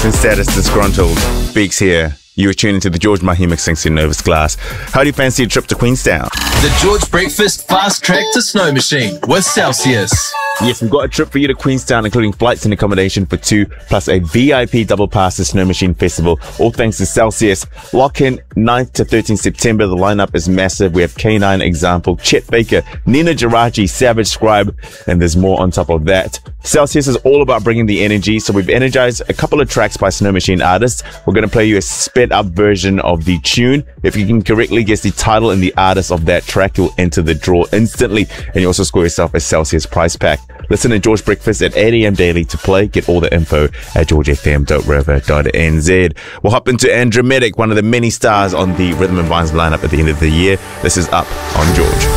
Breakfast status disgruntled. Beaks here. You are tuning to the George Mahi mixing in Novus Glass. How do you fancy a trip to Queenstown? The George Breakfast Fast Track to Snow Machine with Celsius. Yes, we've got a trip for you to Queenstown, including flights and accommodation for two, plus a VIP double pass to Snow Machine Festival, all thanks to Celsius. Lock in 9th to 13th September. The lineup is massive. We have K9 Example, Chet Baker, Nina Jirachi, Savage Scribe, and there's more on top of that. Celsius is all about bringing the energy, so we've energized a couple of tracks by Snow Machine artists. We're going to play you a sped up version of the tune. If you can correctly guess the title and the artist of that track, you'll enter the draw instantly, and you also score yourself a Celsius prize pack. Listen to George Breakfast at 8 a.m. daily to play. Get all the info at georgefm.river.nz. We'll hop into Andromatic, one of the many stars on the Rhythm and Vines lineup at the end of the year. This is Up on George.